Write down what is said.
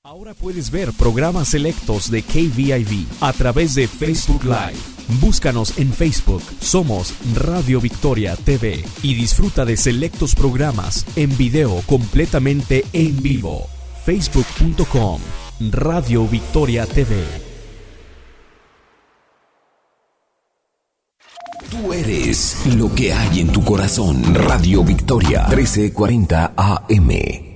Ahora puedes ver programas selectos de KVIV a través de Facebook Live. Búscanos en Facebook, somos Radio Victoria TV y disfruta de selectos programas en video completamente en vivo. Facebook.com Radio Victoria TV. Tú eres lo que hay en tu corazón. Radio Victoria 1340 AM.